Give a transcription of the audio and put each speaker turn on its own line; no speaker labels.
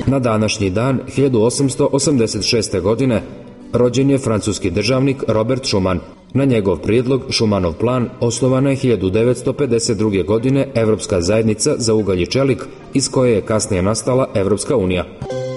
Na današnji dan, 1886. godine, rođen je francuski državnik Robert Schuman. Na njegov prijedlog Schumanov plan osnovana je 1952. godine Evropska zajednica za ugalj i čelik, iz koje je kasnije nastala Evropska unija.